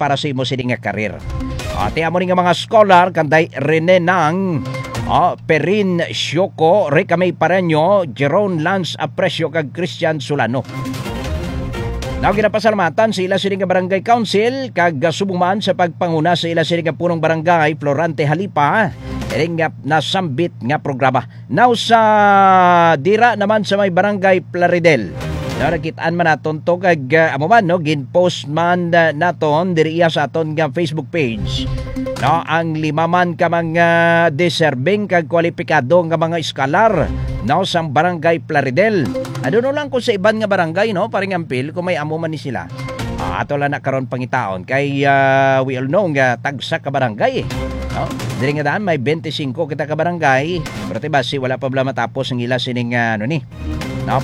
para sa imo sining nga karir. Ati amo ning mga scholar kanday Rene Nang, Perin Syoko, Recamay Pareño, Jeron Lance Aprecio kag Christian Solano. Now ginapasalamatan sa ila sining nga barangay council kag subuman sa pagpanguna sa ila sining nga punong barangay Florante Halipa. Iring nga nasambit nga programa. Now sa dira naman sa may barangay Plaridel. Now nakitaan man naton to kag amo man no ginpost man naton diri sa aton nga Facebook page. No ang 5 man ka mga deserving kag kwalipikado nga mga eskalar no sa barangay Plaridel. Ano no lang kung sa iban nga barangay no paring ampil kung may amo man ni sila. Ato lang na karon pangitaon kay we all know nga tagsa ka barangay no? Diri nga daan may 25 kita ka barangay. Pero basi wala pa bala matapos ang ila sining ano ni. No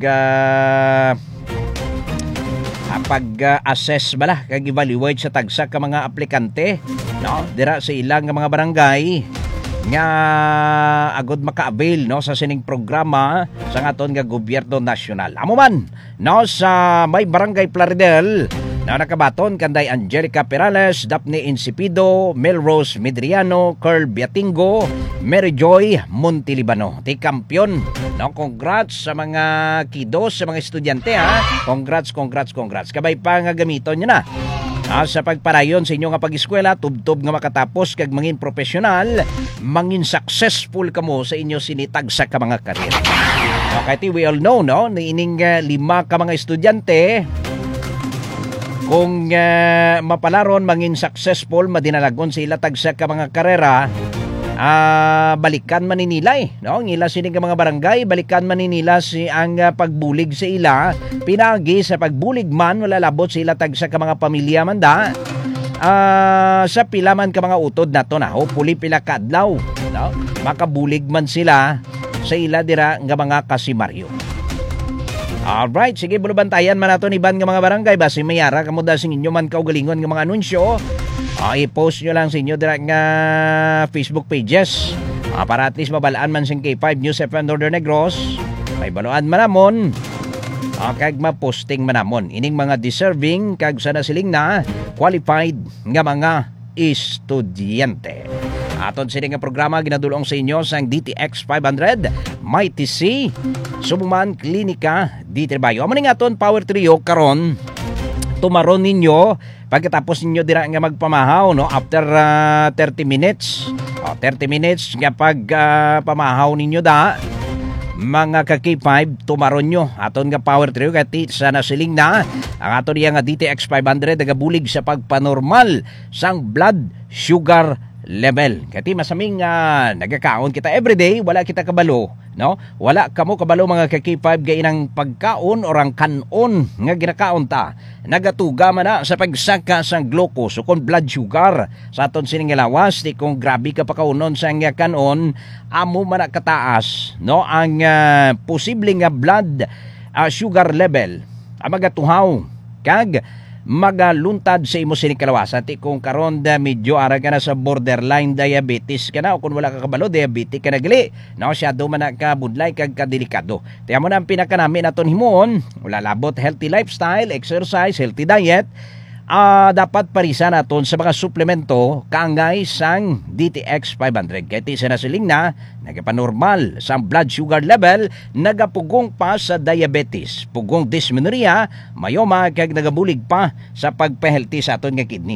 pag-assess bala kag evaluate sa tagsa ka mga aplikante no dira sa ilang nga mga barangay nga agud maka-avail no sa sining programa sa aton nga gobyerno nasyonal. Amo man no sa may barangay Plaridel na nakabaton kanday Angelica Perales, Daphne Incipido, Melrose Medriano, Carl Biatingo, Mary Joy Montilibano. Ti kampiyon. No, congrats sa mga kiddos, sa mga estudyante ha. Congrats. Kabay pa nga gamiton nyo na. Sa pagparayon sa inyo nga pag-eskwela, tubtob nga makatapos kag mangin profesional, mangin successful kamo sa inyo sinitagsa ka mga karir. Okay, we all know no, niining 5 ka mga estudyante kung mapalaron mangin successful madinalagon sa ila tagsa ka mga karera balikan man nila no ngila sining mga barangay balikan man nila si ang pagbulig sa ila pinagi sa pagbulig man wala labot sa ila tagsa ka mga pamilya man da sa pila man ka mga utod nato na hopefully pila kadlaw no makabulig man sila sa ila dira nga mga kasimaryo. Alright, sige bulubantayan man nato ni ban nga mga barangay basi mayara kamo da sing inyo man kaugalingon nga mga anunsyo. I-post nyo lang sa inyo dira nga Facebook pages. Para at least mabalaan man sing K5 News FM Northern Negros. May baluan man namon. Kag ma-posting man namon ining mga deserving kag sana siling na qualified nga mga estudyante. Aton sining nga programa ginadulong sa inyo sang DTX 500, Mighty C, Subuman Klinika, DT Bayo. Amo ning aton Power Trio karon tumaron ninyo pagkatapos ninyo dira nga magpamahaw no after 30 minutes. 30 minutes nga pamahaw ninyo da mga ka-K5 tumaron nyo aton nga Power Trio kati sana siling na ang aton nga DTX 500 nagabulig sa pagpanormal sang blood sugar level. Kati masaming nagakaon kita everyday, wala kita kabalo, no? Wala kamo kabalo mga ka-K5 gainang pagkaon or ang kanon nga ginakaon ta. Nagatuga man na sa pagsaka sang glucose o kon blood sugar sa aton sining lawas di kung grabe ka pakaunon sa nga kanon amo man kataas, no? Ang posible nga blood sugar level magatuhaw kag magaluntad sa imo sining kalawasan ti kung karon da medyo ara ka na sa borderline diabetes ka na o kung wala ka kabalo diabetes ka na gali no siya do man ka budlay kag kadelikado ti amo na ang pinakanami naton himon wala labot healthy lifestyle exercise healthy diet dapat parisan naton sa mga suplemento kaangay sang DTX 500 kay ti sa nasiling na nagapanormal sa blood sugar level nagapugong pa sa diabetes pugong dysmenorrhea mayoma kag nagabulig pa sa pagpahealthy sa aton nga kidney.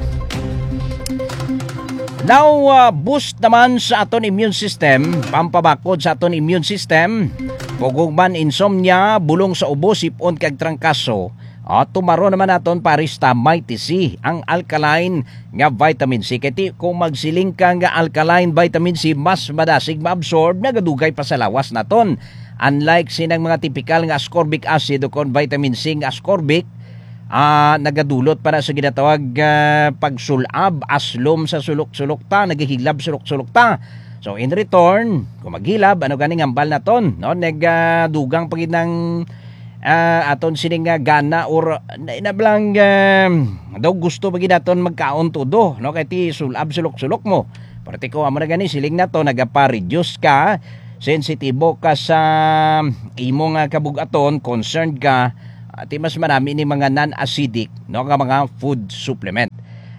Now boost naman sa aton immune system pampabakod sa aton immune system pugong man insomnia bulong sa ubo sipon kag trangkaso. Tumaro naman naton parista Mighty C, ang alkaline nga vitamin C. Kaya kung magsiling ka nga alkaline vitamin C, mas madasig maabsorb, nagadugay pa sa lawas naton. Unlike sinang mga typical nga ascorbic acid o kon vitamin C nga ascorbic, nagadulot para sa ginatawag pagsulab, aslom sa sulok-sulok ta, nagihilab sulok-sulok ta. So in return, kung maghilab, ano ganing ambal naton? No? Nagadugang paginang aton sining gana or inablang daw gusto pagi naton magkaon todo no kay ti sulab sulok-sulok mo parte ko amo na gani siling nato nagapa-reduce ka sensitibo ka sa imong kabugaton concerned ka ti mas marami ni mga non-acidic no nga mga food supplement.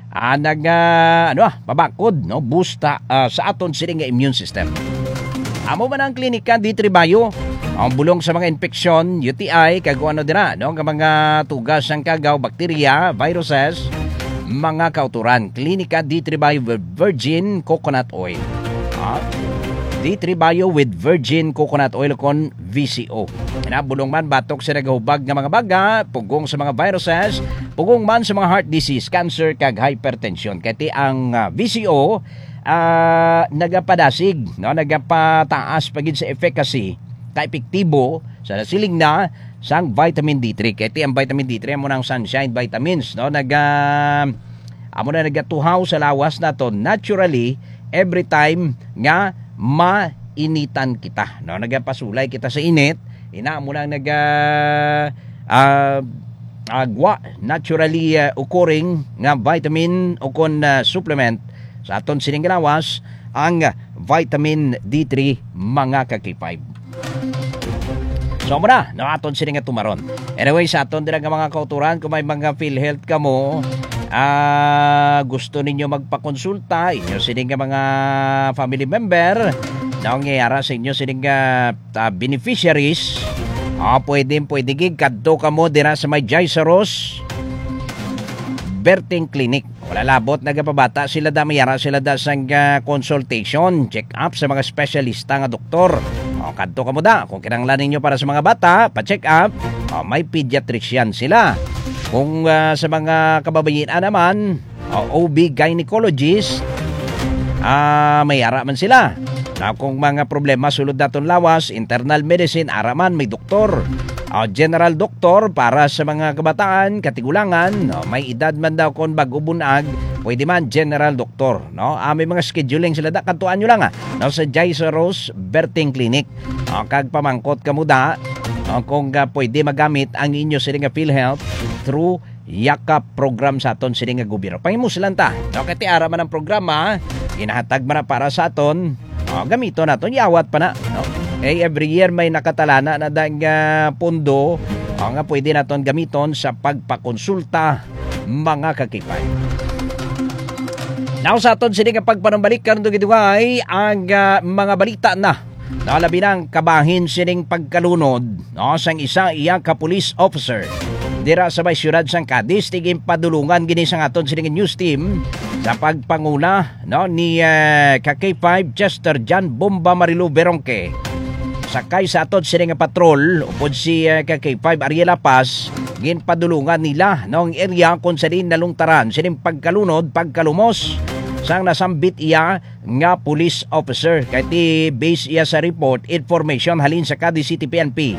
pabakod, no, boosta sa aton sining nga immune system. Amo man ang klinika di Tribayo, ang bulong sa mga infeksyon, UTI, kag ano dira, no, nga mga tugas sang kagaw, bakterya, viruses, mga kauturan. Klinika di Tribayo with virgin coconut oil. D3 Bio with virgin coconut oil kon VCO. Bulong man batok sa nagahubag nga mga baga, pugong sa mga viruses, pugong man sa mga heart disease, cancer kag hypertension. Kati ang VCO nagapadasig, no, nagapataas pagid sa efficacy, ka-epektibo sa nasiling na sang vitamin D3. Kati ang vitamin D3 amo nang sunshine vitamins, no, amo na nagatuhaw sa lawas nato naturally every time nga mainitan kita, no, nagapasulay kita sa init, ina mo lang agwa naturally occurring nga vitamin o kon supplement sa aton sining ginawas ang vitamin D3 mga ka-K5. So muna, no, aton sining nga tumaron. Anyway, sa aton dira nga mga kauturan, kung may mga PhilHealth ka mo, gusto ninyo magpakonsulta, inyo sining nga mga family member, na nangyayara sa inyo sining beneficiaries, pwede gig kadto ka mo dira sa may Jaisaros Berting Clinic. Wala labot, nagapabata sila da, mayara sila da sang consultation, check up sa mga specialista nga doktor. Kadto ka mo da, kung kinanglan ninyo para sa mga bata, pa-check up, may pediatrician sila. Kung sa mga kababayan naman, OB gynecologist, may ara man sila. Kung mga problema sulod daton lawas, internal medicine, araman may doktor. General doctor para sa mga kabataan, katigulangan, may edad man daw kon bag-ubunag, pwede man general doctor, no? May mga scheduling sila da, kantuan nyo lang no, sa Jaisaros Berting Clinic. Kag pamangkot ka mo da, kung pwede magamit ang inyo siling nga PhilHealth through yakap program sa aton siling nga gobyerno. Pangimusilan ta, no, kati ara man ang programa, inahatag man na para sa aton, gamito naton, yawat pa na, no? Every year may nakatalana na dang pondo nga pwede naton gamiton sa pagpakonsulta mga kakipay. Now sa aton sining nga pagpanambalik karon gidugay ang mga balita na labi ng kabahin sining pagkalunod, no, sang isa iya ka police officer dira sa may siyudad sang Cadiz. Tiging padulungan gini sang aton sining news team sa pagpanguna, no, ni K5 Chester John Bomba Marilu Beronque. Sakay sa aton sining nga patrol upod si K5 Ariela Paz, ginpadulungan nila no, ang area kung saan nalungtaran sining pagkalunod, pagkalumos sang nasambit iya nga police officer. Kaya base iya sa report information halin sa Cadiz City PNP.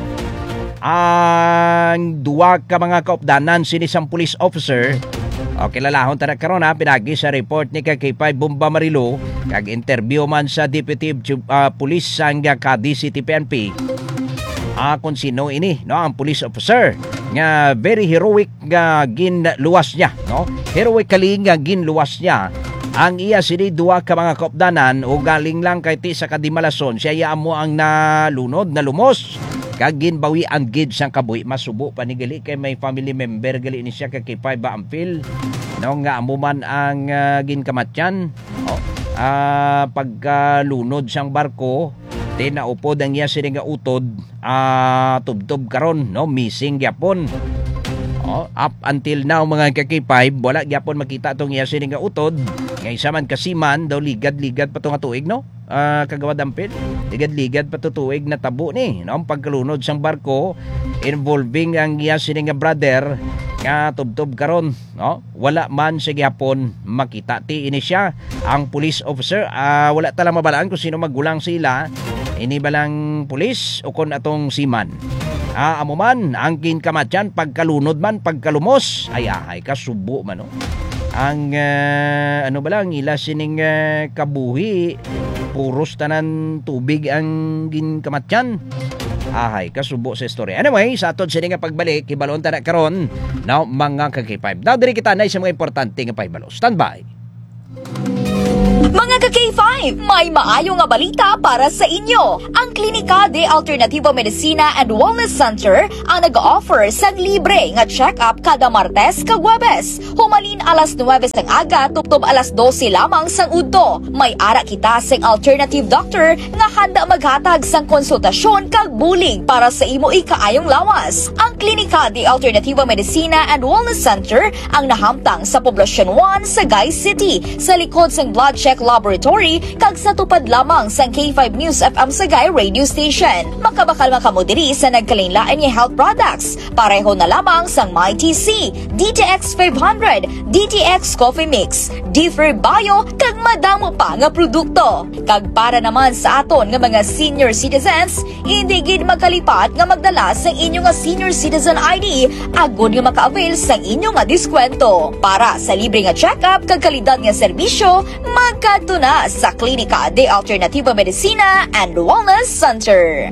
Ang duwa ka mga kaupdanan sinisang police officer, kilalahon ta na karon pinagi sa report ni K5 Bomba Marilu kag interview man sa Deputy Police sang Cadiz City PNP. Kung sino ini, no, ang police officer nga very heroic nga ginluwas niya, no, heroically nga ginluwas niya ang iya sini duwa ka mga kaupdanan o galing lang kay ti sa Kadimalason. Siya mo ang nalunod, nalumos kag ginbawi ang gid sang kabuhi. Masubo pa ni gali kay may family member gali ni siya kay K5 Ampil, no, nga amo man ang ginkamatyan. Pagkalunod sang barko, tinaupod ang iya sini nga utod, tubtob karon, no, missing gyapon. Up until now mga K5, wala gyapon makita tong iya sini nga utod. Nga isa man kasiman daw ligad-ligad pa to nga tuig, no, kagawad Ampil, ligad-ligad pa to tuig na tabo ni, no, ang pagkalunod sang barko involving ang iya sini nga brother nga tubtob karon, no, wala man sa gyapon makita ti ini siya ang police officer. Wala talang mabalaan kung sino magulang sila, ini balang police o kon atong siman. Amo man ang kinkamatyan pagkalunod man pagkalumos ay kasubo man, no, ang ano ba lang ila sining kabuhi, puros tanan tubig ang ginkamatyan. Kasubo sa story. Anyway, sa aton sining nga pagbalik ibalon ta na karon, no, mga K5. Daw diri kita na sa mga importante nga pahibalo. Stand by. Mga ka-K5, may maayo nga balita para sa inyo. Ang Klinika de Alternativo Medicina and Wellness Center ang nag-offer sa libre nga check-up kada Martes kag Huwebes. Humalin alas 9 sang aga tuptob alas 12 lamang sang udto. May ara kita sang alternative doctor nga handa maghatag sang konsultasyon kag bulig para sa imo ikaayong lawas. Ang Klinika de Alternativo Medicina and Wellness Center ang nahamtang sa Poblacion 1 sa Sagay City sa likod sang Blood Check Laboratory kag sa tupad lamang sang K5 News FM Sagay Radio Station. Makabakal makamo diri sa nagkalain-lain nga health products. Pareho na lamang sang MyTC, DTX 500, DTX Coffee Mix, Differ Bio kag madamo pa nga produkto. Kag para naman sa aton nga mga senior citizens, hindi gid magkalipat nga magdala sang inyo nga senior citizen ID agud nga maka-avail sang inyo nga diskwento. Para sa libre nga check-up kag kalidad nga serbisyo, magkadto na sa Klinika de Alternativo Medicina and Wellness Center.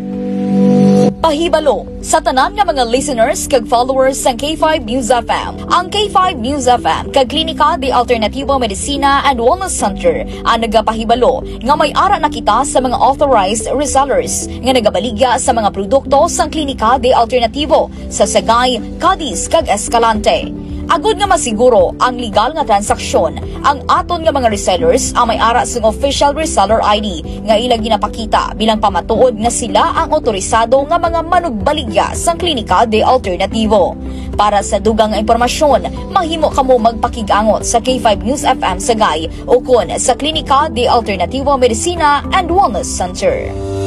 Pahibalo sa tanan nga mga listeners kag followers sang K5 News FM. Ang K5 News FM kag Klinika de Alternativo Medicina and Wellness Center ang nagapahibalo nga may ara na kita sa mga authorized resellers nga nagabaligya sa mga produkto sang Klinika de Alternativo sa Sagay, Cadiz kag Escalante. Agud nga masiguro ang legal nga transaksyon, ang aton nga mga resellers ang may ara sang official reseller ID nga ilang ginapakita bilang pamatuod nga sila ang otorisado nga mga manugbaligya sang Klinika de Alternativo. Para sa dugang nga impormasyon, mahimo kamo magpakigangot sa K5 News FM Sagay o kun sa Klinika de Alternativo Medicina and Wellness Center.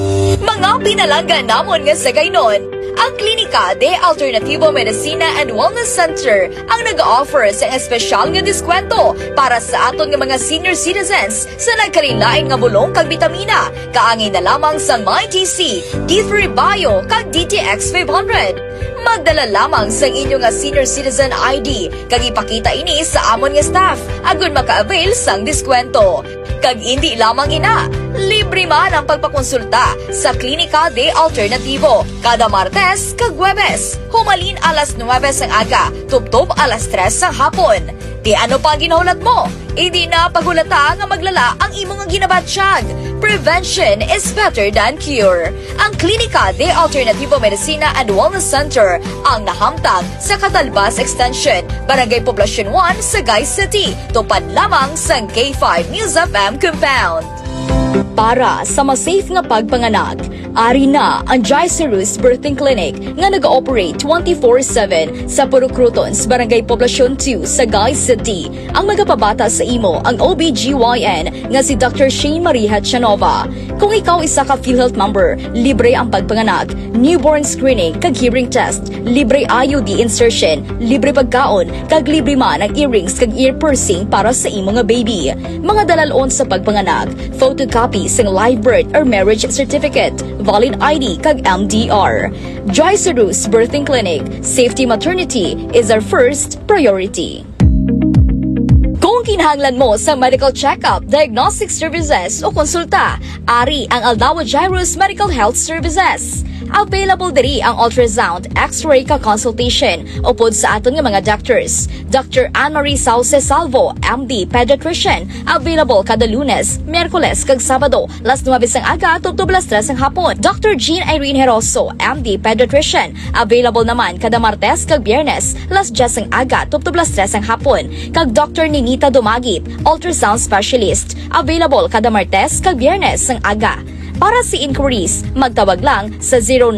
Mga pinalanggan namon nga sa gaynon, ang Klinika de Alternativo Medicina and Wellness Center ang nag-offer sa espesyal nga diskwento para sa aton nga mga senior citizens sa nagkalilain nga bulong kag bitamina, kaangay na lamang sa MyTC, D3 Bio kag DTX 500. Magdala lamang sa inyo nga senior citizen ID kag ipakita ini sa amon nga staff agud maka-avail sang diskwento. Kag hindi lamang ina, libre man ang pagpakonsulta sa Klinika de Alternativo kada Martes kag Huwebes. Humalin alas 9 sang aga, tuptob alas 3 sang hapon. Di ano pa ginahulat mo? Hindi na pagulata nga maglala ang imong ginabatsyag. Prevention is better than cure. Ang Klinika de Alternativo Medicina and Wellness Center ang nahamtang sa Catalbas Extension, Barangay Poblacion 1, Sagay City, tupad lamang sa K5 News FM Compound. Para sa mas safe nga pagpanganak, ari na ang Jaicerus Birthing Clinic nga nag-ooperate 24/7 sa Purucrutons, Barangay Poblacion 2, Sagay City. Ang magapabata sa imo ang OBGYN nga si Dr. Shane Maria Chanova. Kung ikaw isa ka PhilHealth member, libre ang pagpanganak, newborn screening kag hearing test, libre IUD insertion, libre pagkaon, kag libre man ang earrings kag ear piercing para sa imo nga baby. Mga dalalon sa pagpanganak, photocopy sang live birth or marriage certificate, valid ID kag MDR. Jaicerus Birthing Clinic, safety maternity is our first priority. Kung kinahanglan mo sa medical check-up, diagnostic services o konsulta, ari ang Aldao Jairus Medical Health Services. Available diri ang ultrasound, x-ray ka consultation upod sa aton nga mga doctors. Dr. Anne-Marie Sauce Salvo, MD Pediatrician, available kada Lunes, Miyerkules kag Sabado, las 9 sang aga tubtob las 3 sang hapon. Dr. Jean Irene Heroso, MD Pediatrician, available naman kada Martes kag Biyernes, las 10 sang aga tubtob las 3 sang hapon. Kag Dr. Ninita Dumagip, ultrasound specialist, available kada Martes kag Biyernes sang aga. Para sa inquiries, magtawag lang sa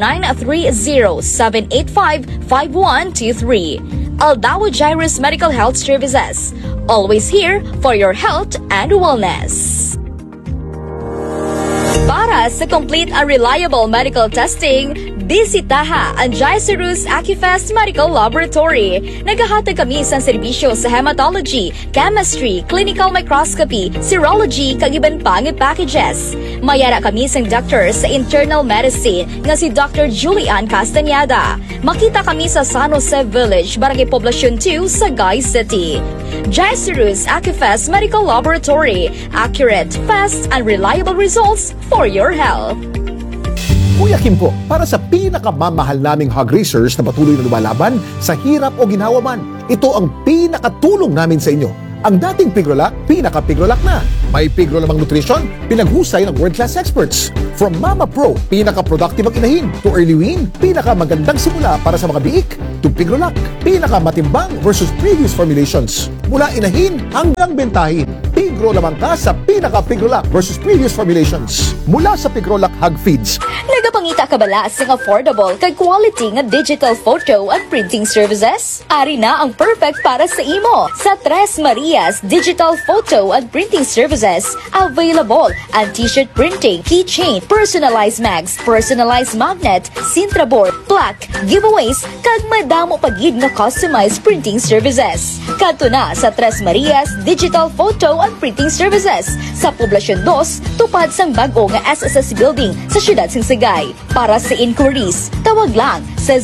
0930-785-5123. Aldao Jairus Medical Health Services. Always here for your health and wellness. Para sa complete and reliable medical testing, bisitaha ang Jaicerus Acufest Medical Laboratory. Naghahatag kami sa serbisyo sa hematology, chemistry, clinical microscopy, serology, kag iban pang packages. Mayara kami sa doctor sa internal medicine nga si Dr. Julian Castañeda. Makita kami sa San Jose Village, Barangay Poblacion 2, Sagay City. Jaicerus Acufest Medical Laboratory. Accurate, fast, and reliable results for your health. Kuya Kim po, para sa pinakamamahal naming hog racers na patuloy na lumalaban sa hirap o ginhawa man, ito ang pinakatulong namin sa inyo. Ang dating Pigrolac, pinaka-Pigrolac na. May Pigro lamang nutrition, pinaghusay ng world-class experts. From Mama Pro, pinaka-productive ang inahin, to Early Wean, pinaka-magandang simula para sa mga biik, to Pigrolac, pinaka-matimbang versus previous formulations. Mula inahin hanggang bentahin, Pigro lamang ka sa pinaka-Pigrolac versus previous formulations. Mula sa Pigrolac Hug Feeds. Nagapangita ka balas ng affordable kag quality nga digital photo at printing services? Ari na ang perfect para sa imo sa Tres Marias Digital Photo and Printing Services. Available ang t-shirt printing, keychain, personalized mags, personalized magnet, Sintra board, plaque, giveaways, kag madamo pagid nga customized printing services. Kadto na sa Tres Marias Digital Photo and Printing Services sa Poblasyon 2, tupad sang bag-o nga SSS Building sa Siyudad Singsagay. Para sa inquiries, tawag lang sa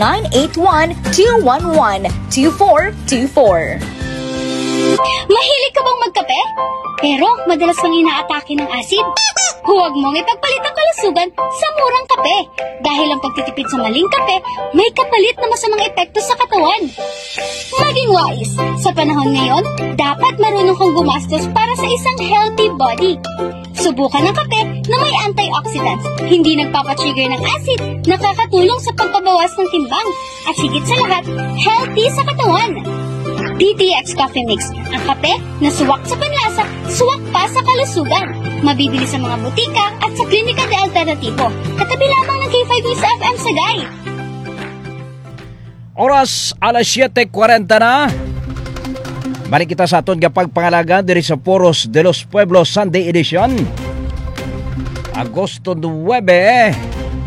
0981-211-2424. Mahilig ka bang magkape? Pero madalas kang inaatake ng asid? Huwag mong ipagpalit ang kalusugan sa murang kape. Dahil ang pagtitipid sa maling kape, may kapalit na masamang epekto sa katawan. Maging wise. Sa panahon ngayon, dapat marunong kang gumastos para sa isang healthy body. Subukan ng kape na may antioxidants, hindi nagpapatrigger ng acid, nakakatulong sa pagpabawas ng timbang, at higit sa lahat, healthy sa katawan. DTX Coffee Mix, ang kape na suwak sa panlasa, suwak pa sa kalusugan. Mabibili sa mga butika at sa Klinika de Alternativo. Katabi lamang ng K5 News FM Sagay. Oras alas 7:40 na. Balik kita sa aton kapag pangalaga diri sa Poros de los Pueblos Sunday Edition. Agosto 9.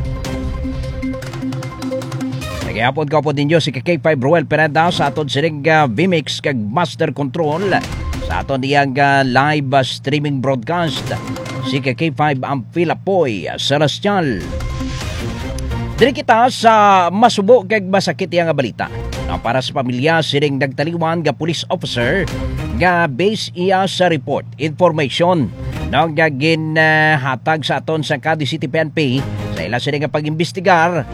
Nagihapon ka po ninyo si K5 Roel Pereda sa aton sining VMix kag Master Control sa aton diyang live streaming broadcast si K5 ang Pilapoy Celestial. Diri kita sa masubo kag masakit yang balita. Para sa pamilya sining nagtaliwan nga police officer nga base iya sa report information no nga ginhatag sa aton sa Cadiz City PNP sa ila sining nga pag-imbestigar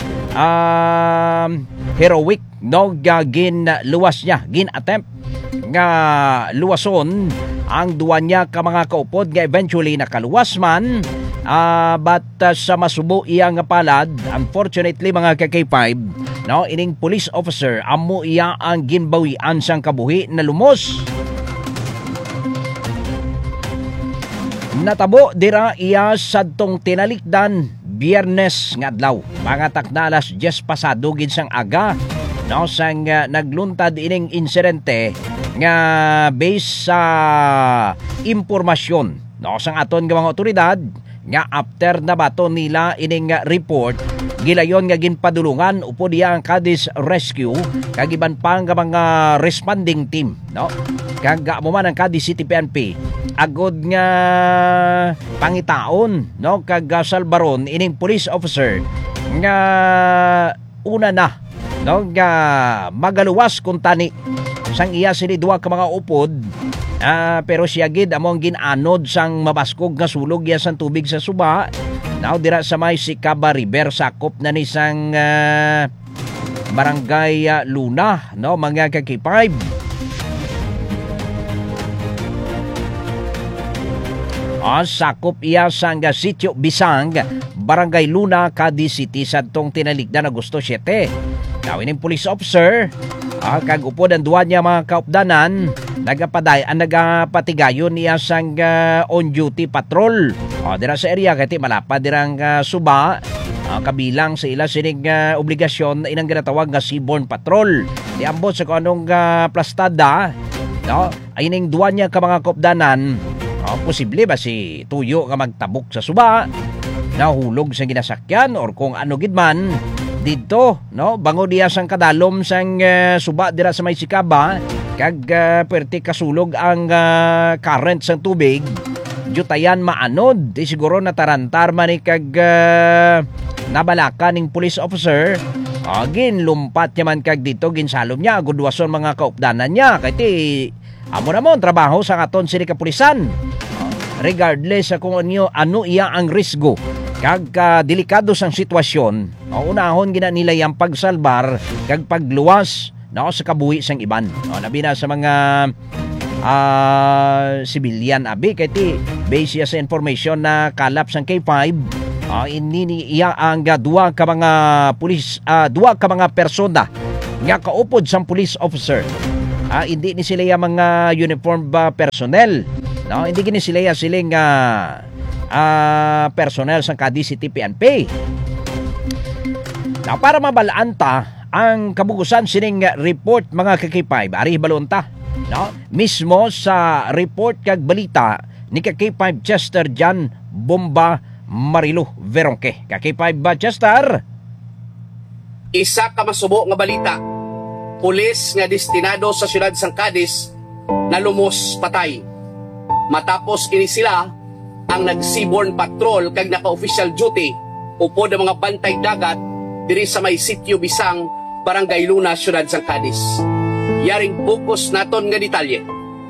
heroic no nga ginluwas niya attempt nga luwason ang duwa niya ka mga kaupod nga eventually nakaluwas man. But sa masubo iya nga palad, unfortunately mga ka-K5, no, ining police officer amo iya ang ginbawian sang kabuhi na lumos. Natabo dira iya sadtong tinalikdan Biyernes nga adlaw. Mga takdalas 10 pasado gid sang aga, no, sang nagluntad ining insidente nga based sa impormasyon, no, sang aton nga mga otoridad nga after na bato nila ining report gilayon nga ginpadulungan upo diya ang Cadiz Rescue kag iban pang mga responding team, no, kag mo man ang Cadiz City PNP agod nga pangitaon, no, kag salbaron ining police officer nga una na, no, nga magaluwas kung tani sang iya sini duwa ka mga upod. Pero siya gid among ginanod sang mabaskog nga sulog ya sang tubig sa suba. Now dira sa may Sicaba River sakop na ni sang Barangay Luna, no, mga ka-K5. Sakop iya sang Sitio Bisang, Barangay Luna, Cadiz City sadtong tinalikdan Agosto 7. Kawin ng police officer kag upod ang duwa niya mga kaupdanan nagapatigayon niya sang on-duty patrol. Dira sa area kati malapad dirang suba, kabilang sa ila sining obligasyon inang ginatawag nga seaborne patrol. Di ambot sa kanong plastada, no, ay ning duwa niya ka mga kaupdanan, posible ba si tuyo nga magtabok sa suba, nahulog sa ginasakyan or kung ano gid man dito, no, bango diya sang kadalom sang suba dira sa may Sicaba kag puwerte kasulog ang current sang tubig jutayan maanod di siguro natarantar man ni kag nabalaka ning police officer. Ginlumpat niya man kag dito ginsalom niya agudwason mga kaupdanan niya kay amo na mo trabaho sa aton sini kapulisan. Regardless sa kung ano iya ang risgo kag delikado sang sitwasyon, unahon gina nila yang pagsalbar kag pagluwas, no, sa kabuhi sang iban. Labi na sa mga civilian abi kay ti base sa information na kalap sang K5 ini iya ang duwa ka mga pulis duwa ka mga persona nga kaupod sang police officer. Hindi ni sila yung mga uniform personnel, no? Hindi ni sila siling personnel sang Cadiz City PNP. Now, para mabalaan ta ang kabugusan sining report mga K5 ari balonta, no? Mismo sa report kag balita ni K5 Chester Jan Bomba Marilu Veronque. K5 ba Chester? Isa ka masubo nga balita. Pulis nga destinado sa siyudad sang Cadiz na lumos patay. Matapos kini sila ang nag-seaborne patrol kag naka-official duty upod ang mga bantay dagat diri sa may sitio Bisang, Barangay Luna, siyudad sang Cadiz. Yaring focus naton nga detalye.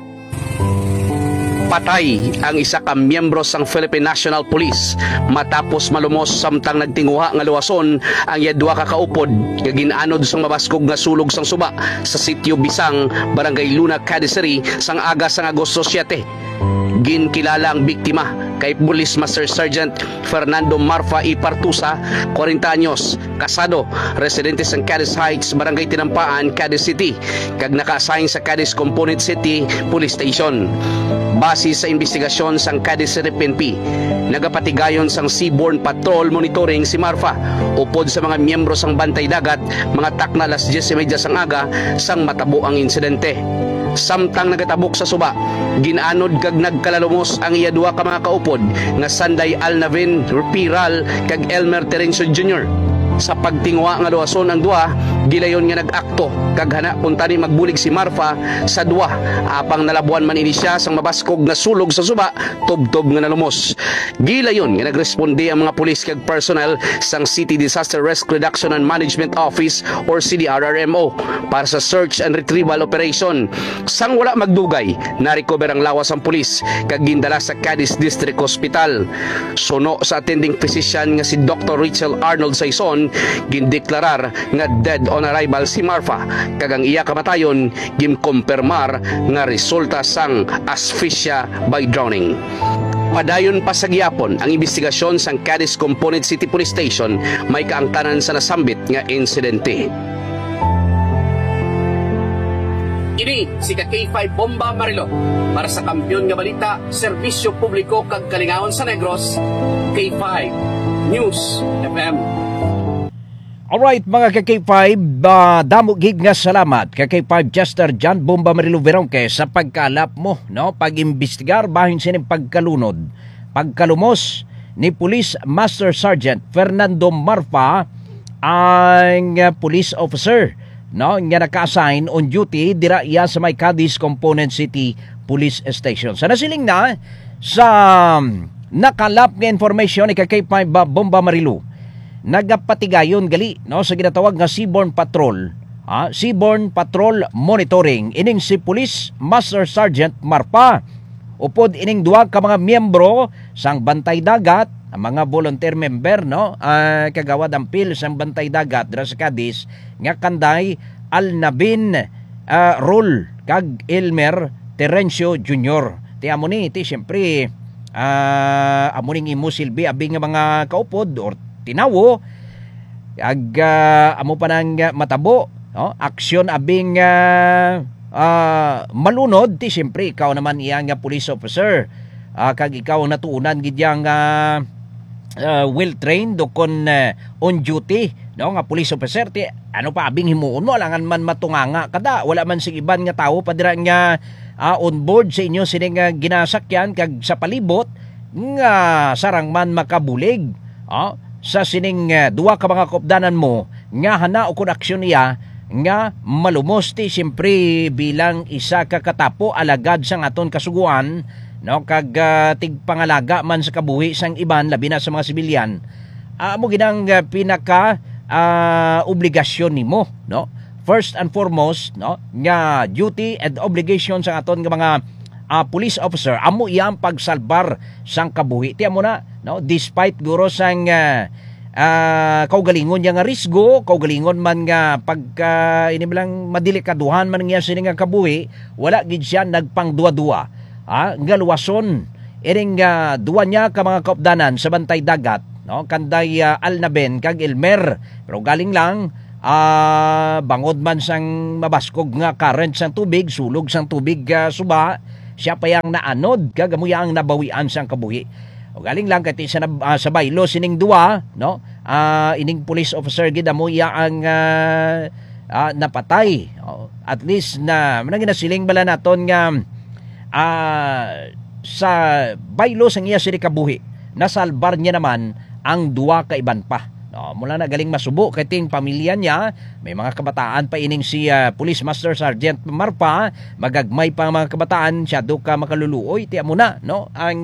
Patay ang isa ka miyembro sang Philippine National Police matapos malumos samtang nagtinguha nga luwason ang yadwa ka kaupod nga ginaanod sang mabaskog nga sulog sang suba sa sitio Bisang, Barangay Luna, Cadiz City sang aga sang Agosto 7. Ginkilala ang biktima kay Police Master Sergeant Fernando Marfa Ipartusa, 40 anyos, kasado, residente sa Cadiz Heights, Barangay Tinampaan, Cadiz City, kag naka-assign sa Cadiz Component City Police Station. Base sa investigasyon sang Cadiz City PNP, nagapatigayon sang Seaborne Patrol Monitoring si Marfa upod sa mga miyembro sang Bantay Dagat mga takna alas 10:30 sang aga sang matabo ang insidente. Samtang nagatabok sa suba, ginaanod kag nagkalalumos ang iya duha ka mga kaupod nga Sanday Alnavin Piral kag Elmer Terencio Jr. Sa pagtingwa nga luwason ang duha, gilayon nga nag-akto kag hana puntani magbulig si Marfa sa duha apang nalabuan man ini siya sang mabaskog nga sulog sa suba tubtob nga nalumos. Gilayon nga nagresponde ang mga pulis kag personnel sang City Disaster Risk Reduction and Management Office or CDRRMO para sa search and retrieval operation. Sang wala magdugay, na-recover ang lawas ang pulis kag gindala sa Cadiz District Hospital. Suno sa attending physician nga si Dr. Rachel Arnold Saison, gindeklarar nga dead on arrival si Marfa kag ang iya kamatayon gimkonfirmar nga resulta sang asphyxia by drowning. Padayon pa sa giyapon ang investigasyon sang Cadiz Component City Police Station may kaangtanan sa nasambit nga insidente. Ini si K5 Bomba Marilo para sa Kampiyon nga Balita, Serbisyo Publiko kag Kalingaon sa Negros, K5 News FM. Alright mga K5, damo gig nga salamat K5 Chester Jan Bomba Marilu Veronque sa pagkalap mo, no? Pag-imbestigar bahin sining pagkalunod, pagkalumos ni Police Master Sergeant Fernando Marfa ang police officer, no? Nga naka-assign on duty dira iya sa may Cadiz Component City Police Station. Sa nasiling na sa nakalap nga information ni K5 Bomba Marilu, nagapatigayon gali, no, sa ginatawag nga Seaborne Patrol, Seaborne Patrol Monitoring ining si Police Master Sergeant Marfa upod ining duwa ka mga miyembro sang Bantay Dagat, ang mga volunteer member, no, kagawad ang PIL sang Bantay Dagat dira sa Cadiz nga kanday Alnavin Rul kag Elmer Terencio Jr. Ti amo ni ti syempre amo ning imo silbi abi nga mga kaupod or tinawo ag amo pa nang matabo, no? Aksyon abing malunod ti siyempre ikaw naman iyang police officer, kag ikaw natuunan gidyang well trained o kon on duty, no, nga police officer ti ano pa abing himuon mo alangan man matunganga kada wala man sig iban nga tawo padira nga on board sa inyo sining ginasakyan kag sa palibot nga sarang man makabulig, sa sining duwa ka mga kopdanan mo nga hana o kun aksyon niya nga malumos ti siyempre bilang isa ka katapo alagad sang aton kasuguan, no, kag tigpangalaga man sa kabuhi sang iban labi na sa mga sibilyan, mo ginang pinaka obligasyon nimo, no, first and foremost, no, nga duty and obligation sang aton nga mga police officer amo iyang pagsalbar sang kabuhi ti amo na, no, despite guro sang kaugalingon niya nga risgo, kaugalingon man nga pagka inimlang madelikaduhan man niya sini nga kabuhi, wala gid siya nagpangduwa-duwa. Nga luwason iring duwa niya ka mga kaupdanan sa bantay dagat, no? Kanday Alnaben kag Elmer. Pero galing lang bangod man sang mabaskog nga current sang tubig, sulog sang tubig suba, siya pa yang naanod kag amuya ang nabawian sang kabuhi. O galing lang kati sa baylo sining duwa, no? Ining police officer gid amuya ang napatay. At least na manang ginasiling bala naton nga sa baylo sang iya sini kabuhi, nasalbar niya naman ang duwa ka iban pa. No, mula na galing masubo kay ting pamilya niya, may mga kabataan pa ining si Police Master Sergeant Marpa, magagmay pa mga kabataan, siya do ka makaluluoy, tiya mo na, no? Ang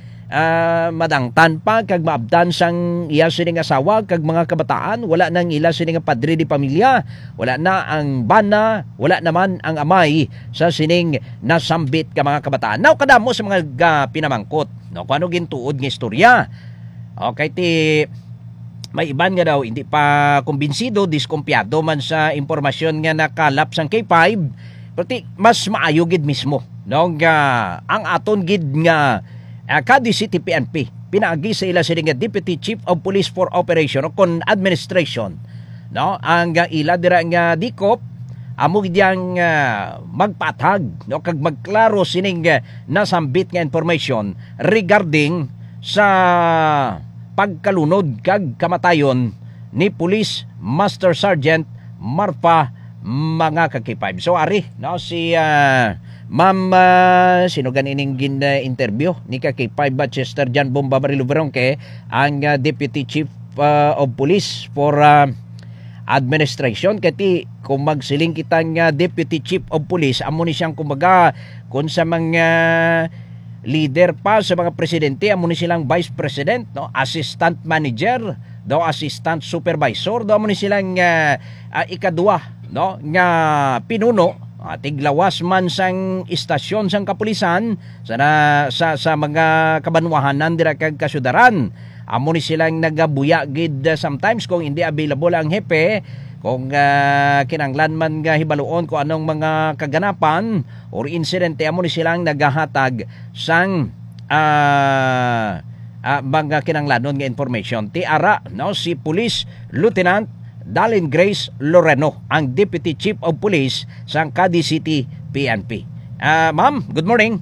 madangtan pa kag maabdan sang iya sining asawa kag mga kabataan, wala nang ila sining padre di pamilya, wala na ang bana, wala naman ang amay sa sining nasambit ka mga kabataan. Now kadamo sa mga pinamangkot, no? Kung ano gintuod nga istorya. Okay, ti may iban nga daw hindi pa kumbinsido, diskumpiyado man sa impormasyon nga nakalap sang K5, pati mas maayo gid mismo, no? Ang aton gid nga Cadiz City PNP pinaagi sa ila sining Deputy Chief of Police for Operation o kon Administration, no? Ang ila dira nga dikop amo gid yang magpatag, no? Kag magklaro sining nasambit nga information regarding sa pagkalunod kag kamatayon ni Police Master Sergeant Marpa mga kaki-5. So ari, no, si Ma'am sino ganining interview ni kaki-5 Chester John Bomba Barilo Veronque, ang Deputy Chief of Police for Administration. Kati kung magsiling kitang Deputy Chief of Police, amo ni siyang kumbaga kung sa mga leader pa sa mga presidente, amo ni silang vice president, no? Assistant manager, do assistant supervisor, do amo ni silang ikadua, no? Nga pinuno, tiglawas man sang istasyon sang kapulisan sa mga kabanwahanan dira kag kasudaran. Amo ni silang nagabuya gid sometimes kung hindi available ang hepe, kung kinanglan man nga hibaluon ko anong mga kaganapan or insidente, amo ni silang nagahatag sang mga kinanglanon nga information. Ti ara, no, si Police Lieutenant Darlene Grace Loreno, ang Deputy Chief of Police sa Cadiz City PNP. Ma'am, good morning.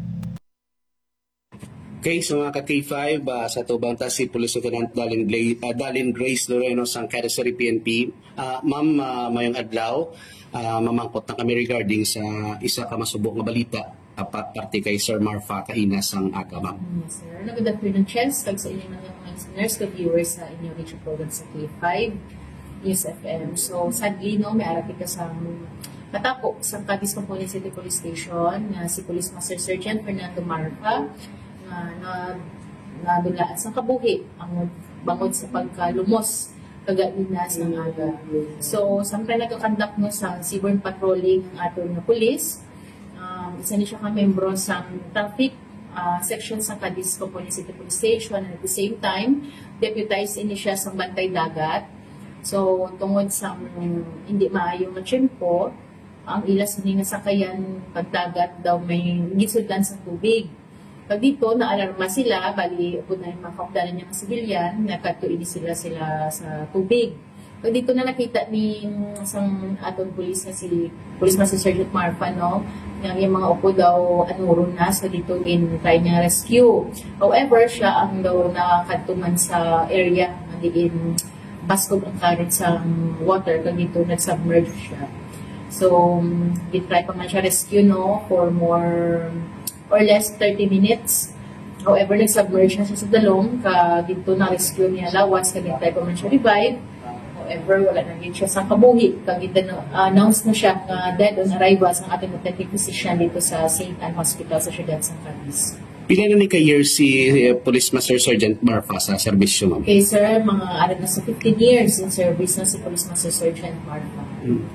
Okay, so mga ka-K5, sa tubang ta si Police Lieutenant Darlene Grace Loreno sa Cadiz City PNP. Ma'am, mayong adlaw, mamangkot na kami regarding sa isa ka masubok nga balita parte kay Sir Marfa kaina sang aga, ma'am. Yes, sir. Good afternoon, Chess. Kag sa inyong mga listeners, ka-viewers sa inyong radio program sa K5 News FM. So, sadly, no, may arapi ka sa katako sa Cadiz Component City Police Station na si Police Master Sergeant Fernando Marfa na dulaan sa kabuhi ang bangod sa pagkalumos kagaina sa aga. So, samtang nagkakandak no sa seaborne patrolling ang aton na police, isa ni siya ka membro sa traffic section sa Cadiz Component City Police Station, and at the same time, deputize ini siya sa bantay dagat. So, tungod sa hindi maayong na tiyempo, ang ilas ni nga sakayan pagdagat daw may gisudan sa tubig. Pag dito, naalarma sila, bali, upod na yung mga kaupdanan niya ng sibilyan, nakatuini sila sa tubig. Pag dito na nakita ni isang atong police na si Police Master Sergeant Marfa, no, yung mga upo daw anuro na, so dito try niya rescue. However, siya ang daw nakakatuman sa area, magiging baskog ang current sa water, kag dito nag-submerge siya. So, try pa man siya rescue, no, for more or less 30 minutes. However, nag-submerge na siya sa dalong, dito na-rescue niya lawas, try pa man siya revive. However, wala na rin siya sa kabuhi. Announce na siya dead on arrival sa ating authentic physician dito sa St. Anne Hospital sa Ciudad San Carlos. Pila na ni ka-year si Police Master Sergeant Marfa sa serbisyo, ma'am? Okay, sir. Mga aral na sa 15 years in service na si Police Master Sergeant Marfa.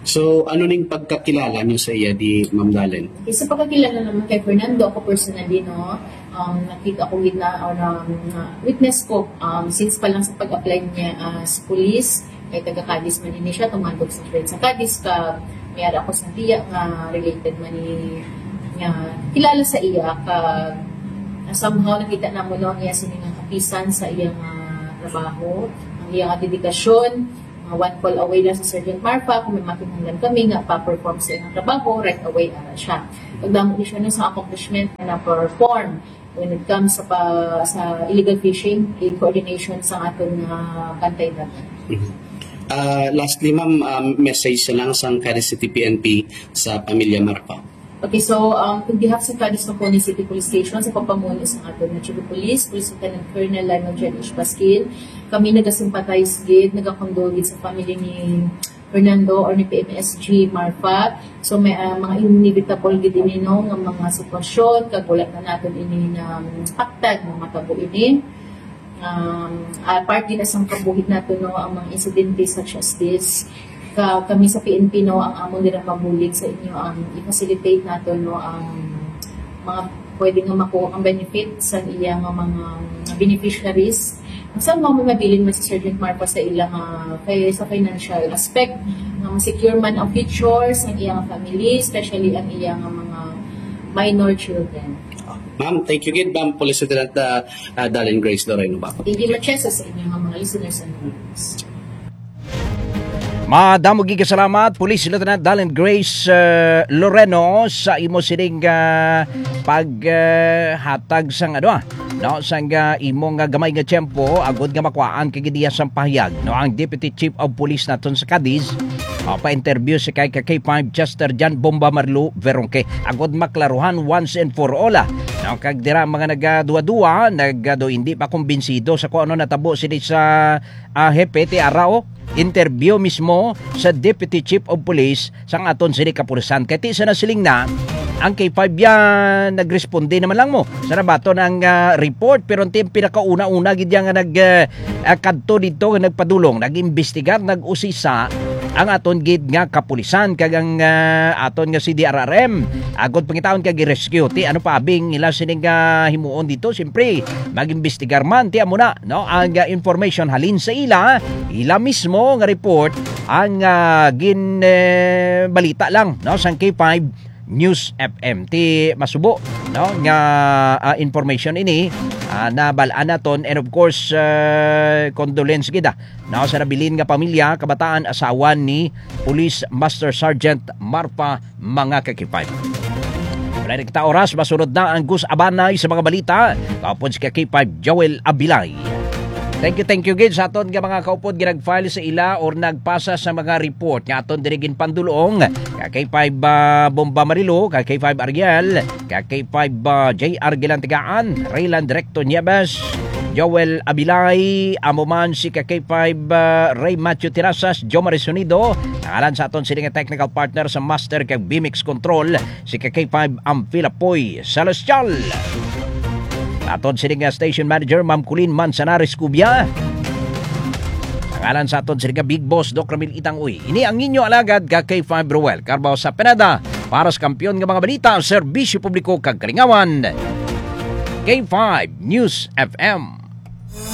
So, ano ning pagkakilala niyo sa iya di Ma'am Dalen? Isa pagkakilala naman kay Fernando, ako personally, no, nakita ko witness ko, since pa lang sa pag-apply niya as police, kay taga Cadiz man ini siya, tumandog sa friend sa Cadiz ka, mayara ako sa tiya nga related man ni nga kilala sa iya ka somehow nakita na mo no niya siningang kapisan sa iyang trabaho, ang iyang dedikasyon, one call away lang sa Sergeant Marfa, kung may makinahanglan kami nga pa-perform sa iyang trabaho, right away ara siya. Pagdamo ni siya sa accomplishment na perform when it comes sa illegal fishing in coordination sa aton bantay dagat. Lastly, Ma'am, message lang sa Cadiz City PNP sa pamilya Marpa. Okay, so on behalf sa Cadiz Maponi City Police Station, sa papamuno sa aton na Chief of Police, Police Lieutenant Colonel Lionel Jen H. Pasquil, kami nag-sympathize gid, nag-condole sa family ni Fernando or ni PMSG Marfa. So may mga inevitable gid ini no nga mga sitwasyon kagulat na naton ini na paktad ng matabo ini. Part din sa kabuhit nato no ang mga insidente such as this kami sa PNP no ang amon nila mabulig sa inyo ang i-facilitate nato no ang mga pwede nga makuha ang benefit sa iyang mga beneficiaries saan mo mabilin man si Sergeant Marpa sa ilang sa financial aspect nga secure man ang futures ang iyang family, especially ang iyang mga minor children. Ma'am, thank you again, Ma'am Police Lieutenant Dalen Grace Loreno ba? Thank you much sa inyong mga listeners and viewers. Madamo salamat Police Lieutenant Dalen Grace Loreno sa imo sining paghatag sang no sang imong gamay nga tiyempo agud nga makuhaan kay gidiya sang pahayag no ang Deputy Chief of Police naton sa Cadiz pa-interview si kay K5 Chester Jan Bomba Marlu Veronque agud maklaruhan once and for all no kag dira mga nagaduwa-duwa hindi pa kumbinsido sa kung ano natabo sila sa hepe ti Arao interview mismo sa Deputy Chief of Police sang aton sini kapulisan kay ti sa nasiling na ang K5 yan nagresponde naman lang mo sa nabato ng report pero ang pinakauna-una gid nga kadto dito nagpadulong nag-imbestigar nag-usisa ang aton gid nga kapulisan kag ang aton nga CDRRM agod pangitaon kag rescue ti ano pa abing ila sining himuon dito siyempre mag-imbestigar man ti amo na no ang information halin sa ila mismo nga report ang balita lang no sang K5 News FM ti masubo no nga information ini nabalaan naton and of course condolence gid no sa nabilin nga pamilya kabataan asawa ni Police Master Sergeant Marpa mga kakipay. Wala kita oras masunod na ang Gus Abanay sa mga balita kapon si K5 Joel Abilay. Thank you gid sa aton nga mga kaupod ginag-file sa ila or nagpasa sa mga report nga aton dirigin pandulong kay 5 Bomba Marilo, kay 5 Ariel, kay 5 JR Gilantigaan, Rayland Recto Nieves, Joel Abilay, amuman si kay 5 Ray Matthew Tirasas, Jo Marisonido, nangalan sa aton sining technical partner sa Master kay BMX Control, si kay 5 Ampilapoy Celestial. Aton sining station manager Ma'am Colleen Manzanares Cubia. Nangalan sa aton sining Big Boss Doc Ramil Itangoy. Ini ang inyo alagad kay 5 Ruel Carbaw sa Penada para sa kampiyon nga mga balita serbisyo publiko kag kalingawan. K5 News FM.